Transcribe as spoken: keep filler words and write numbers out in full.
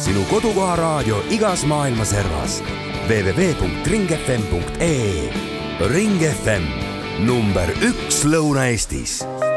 sinu kodukoha raadio igas maailma servas. w w w punkt ring f m punkt e e. Ring F M, number üks Lõuna-Eestis.